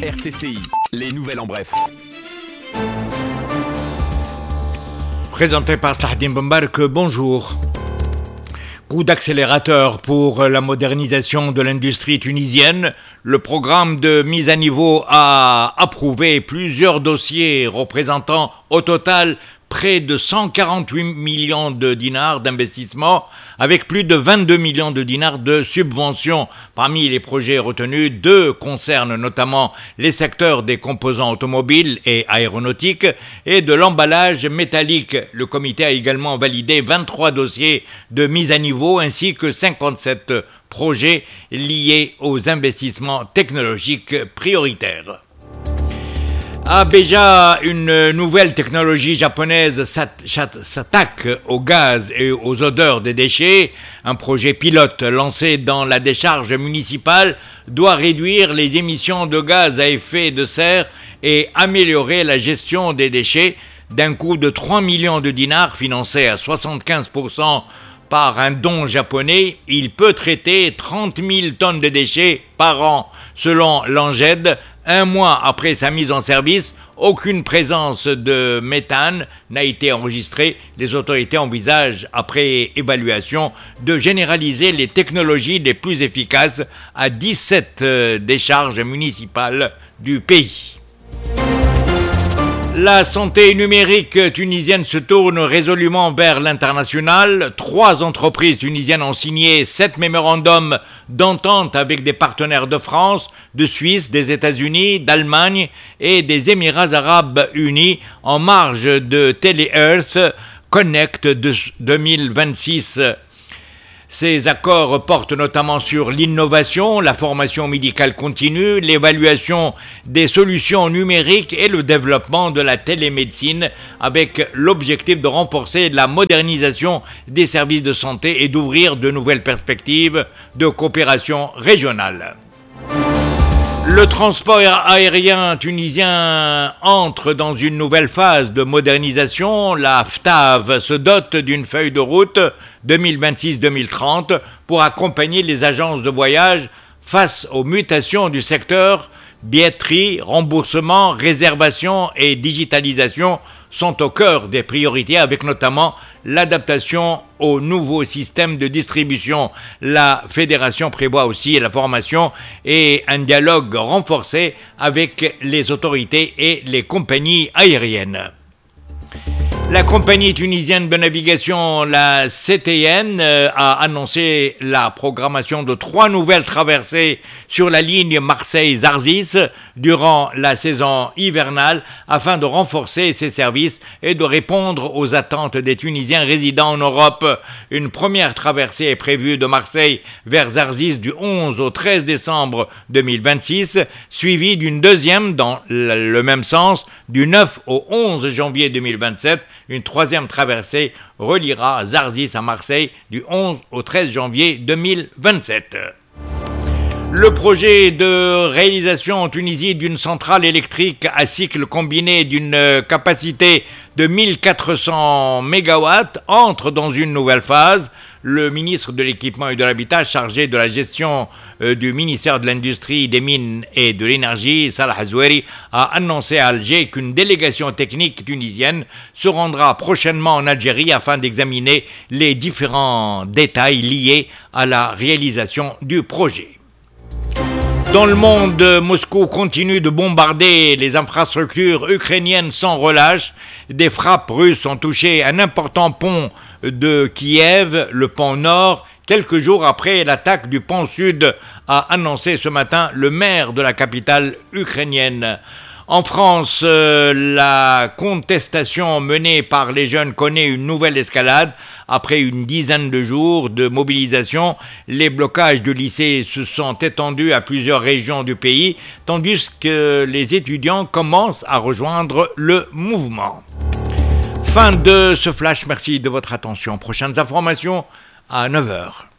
RTCI, les nouvelles en bref. Présenté par Slahdine Bombark, bonjour. Coup d'accélérateur pour la modernisation de l'industrie tunisienne. Le programme de mise à niveau a approuvé plusieurs dossiers représentant au total près de 148 millions de dinars d'investissement, avec plus de 22 millions de dinars de subventions. Parmi les projets retenus, 2 concernent notamment les secteurs des composants automobiles et aéronautiques et de l'emballage métallique. Le comité a également validé 23 dossiers de mise à niveau ainsi que 57 projets liés aux investissements technologiques prioritaires. À Béja, une nouvelle technologie japonaise s'attaque au gaz et aux odeurs des déchets. Un projet pilote lancé dans la décharge municipale doit réduire les émissions de gaz à effet de serre et améliorer la gestion des déchets. D'un coût de 3 millions de dinars financé à 75% par un don japonais, il peut traiter 30 000 tonnes de déchets par an. Selon l'ANGED, 1 mois après sa mise en service, aucune présence de méthane n'a été enregistrée. Les autorités envisagent, après évaluation, de généraliser les technologies les plus efficaces à 17 décharges municipales du pays. La santé numérique tunisienne se tourne résolument vers l'international. 3 entreprises tunisiennes ont signé 7 mémorandums d'entente avec des partenaires de France, de Suisse, des États-Unis, d'Allemagne et des Émirats arabes unis en marge de Telehealth Connect 2026. Ces accords portent notamment sur l'innovation, la formation médicale continue, l'évaluation des solutions numériques et le développement de la télémédecine, avec l'objectif de renforcer la modernisation des services de santé et d'ouvrir de nouvelles perspectives de coopération régionale. Le transport aérien tunisien entre dans une nouvelle phase de modernisation. La FTAV se dote d'une feuille de route 2026-2030 pour accompagner les agences de voyage face aux mutations du secteur. Billetterie, remboursement, réservation et digitalisation sont au cœur des priorités, avec notamment l'adaptation au nouveau système de distribution. La fédération prévoit aussi la formation et un dialogue renforcé avec les autorités et les compagnies aériennes. La compagnie tunisienne de navigation, la CTN, a annoncé la programmation de 3 nouvelles traversées sur la ligne Marseille-Zarzis durant la saison hivernale afin de renforcer ses services et de répondre aux attentes des Tunisiens résidant en Europe. Une première traversée est prévue de Marseille vers Zarzis du 11 au 13 décembre 2026, suivie d'une deuxième dans le même sens du 9 au 11 janvier 2027. Une troisième traversée reliera Zarzis à Marseille du 11 au 13 janvier 2027. Le projet de réalisation en Tunisie d'une centrale électrique à cycle combiné d'une capacité de 1400 MW entre dans une nouvelle phase. Le ministre de l'Équipement et de l'Habitat, chargé de la gestion du ministère de l'Industrie, des Mines et de l'Énergie, Salah Zoueri, a annoncé à Alger qu'une délégation technique tunisienne se rendra prochainement en Algérie afin d'examiner les différents détails liés à la réalisation du projet. Dans le monde, Moscou continue de bombarder les infrastructures ukrainiennes sans relâche. Des frappes russes ont touché un important pont de Kiev, le pont Nord, quelques jours après l'attaque du pont Sud, a annoncé ce matin le maire de la capitale ukrainienne. En France, la contestation menée par les jeunes connaît une nouvelle escalade. Après une dizaine de jours de mobilisation, les blocages de lycées se sont étendus à plusieurs régions du pays, tandis que les étudiants commencent à rejoindre le mouvement. Fin de ce flash, merci de votre attention. Prochaines informations à 9h.